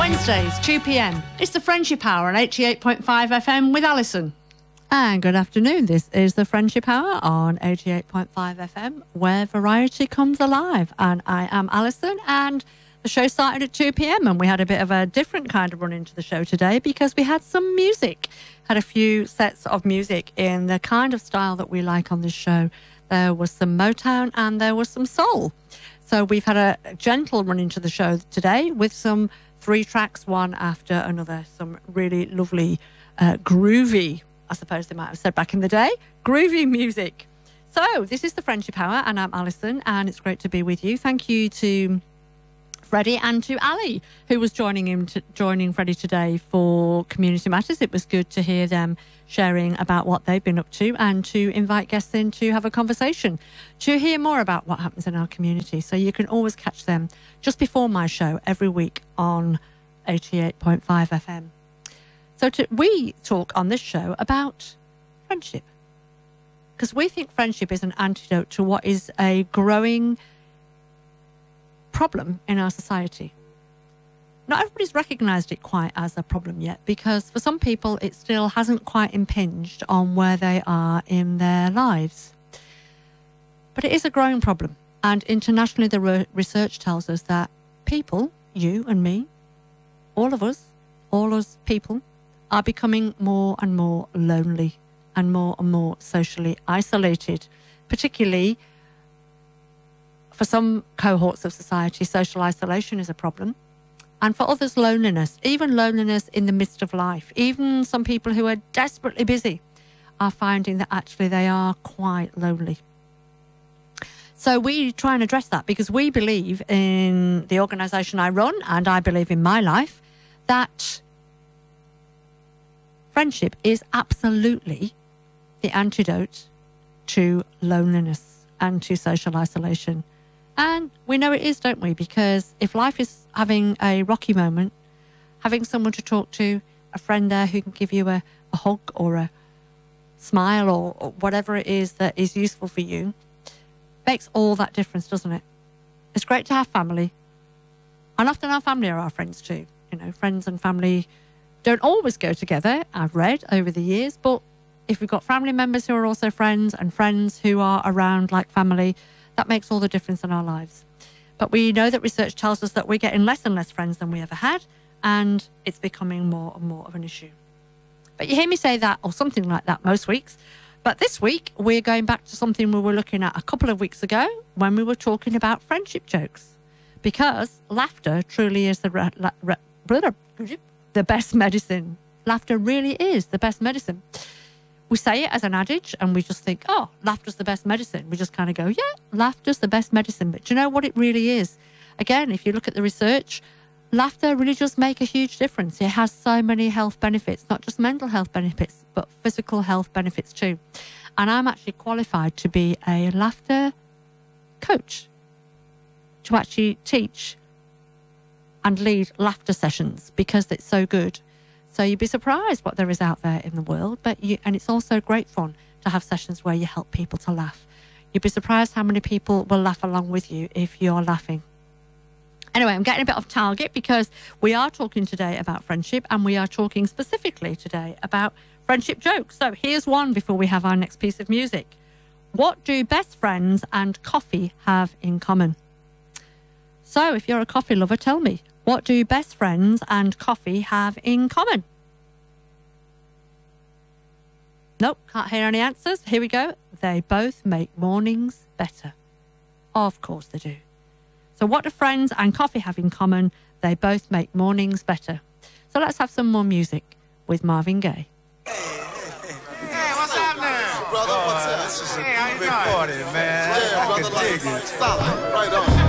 Wednesdays, 2 p.m. It's the Friendship Hour on 88.5 FM with Alison. And good afternoon. This is the Friendship Hour on 88.5 FM, where variety comes alive. And I am Alison, and the show started at 2 p.m. and we had a bit of a different kind of run into the show today because we had some music. Had a few sets of music in the kind of style that we like on this show. There was some Motown and there was some soul. So we've had a gentle run into the show today with some 3 tracks, one after another. Some really lovely, groovy, I suppose they might have said back in the day, groovy music. So this is the Friendship Hour, and I'm Alison, and it's great to be with you. Thank you to Freddie and to Ali, who was joining Freddie today for Community Matters. It was good to hear them sharing about what they've been up to and to invite guests in to have a conversation, to hear more about what happens in our community. So you can always catch them just before my show every week on 88.5 FM. So we talk on this show about friendship, because we think friendship is an antidote to what is a growing problem in our society. Not everybody's recognised it quite as a problem yet, because for some people it still hasn't quite impinged on where they are in their lives. But it is a growing problem, and internationally the research tells us that people, you and me, all of us people, are becoming more and more lonely and more socially isolated. Particularly for some cohorts of society, social isolation is a problem. And for others, loneliness, even loneliness in the midst of life. Even some people who are desperately busy are finding that actually they are quite lonely. So we try and address that because we believe in the organisation I run, and I believe in my life, that friendship is absolutely the antidote to loneliness and to social isolation. And we know it is, don't we? Because if life is having a rocky moment, having someone to talk to, a friend there who can give you a hug or a smile or whatever it is that is useful for you, makes all that difference, doesn't it? It's great to have family. And often our family are our friends too. You know, friends and family don't always go together, I've read over the years, but if we've got family members who are also friends and friends who are around like family, that makes all the difference in our lives. But we know that research tells us that we're getting less and less friends than we ever had, and it's becoming more and more of an issue. But you hear me say that or something like that most weeks. But this week, we're going back to something we were looking at a couple of weeks ago when we were talking about friendship jokes. Because laughter truly is the best medicine. Laughter really is the best medicine. We say it as an adage and we just think, oh, laughter's the best medicine. We just kind of go, yeah, laughter's the best medicine. But do you know what it really is? Again, if you look at the research, laughter really does make a huge difference. It has so many health benefits, not just mental health benefits, but physical health benefits too. And I'm actually qualified to be a laughter coach, to actually teach and lead laughter sessions because it's so good. So you'd be surprised what there is out there in the world, and it's also great fun to have sessions where you help people to laugh. You'd be surprised how many people will laugh along with you if you're laughing. Anyway, I'm getting a bit off target because we are talking today about friendship, and we are talking specifically today about friendship jokes. So here's one before we have our next piece of music. What do best friends and coffee have in common? So if you're a coffee lover, tell me. What do best friends and coffee have in common? Nope, can't hear any answers. Here we go. They both make mornings better. Of course they do. So what do friends and coffee have in common? They both make mornings better. So let's have some more music with Marvin Gaye. Hey, what's happening? Brother, what's up? Hey, how you doing? Party, man. Yeah, I brother, can dig like, it. stop. Right on.